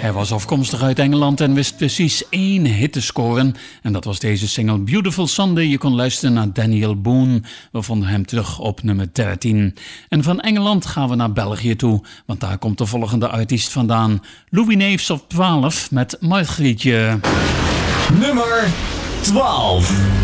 Hij was afkomstig uit Engeland en wist precies 1 hit te scoren. En dat was deze single Beautiful Sunday. Je kon luisteren naar Daniel Boone. We vonden hem terug op nummer 13. En van Engeland gaan we naar België toe. Want daar komt de volgende artiest vandaan. Louis Neefs op 12 met Margrietje. Nummer 12.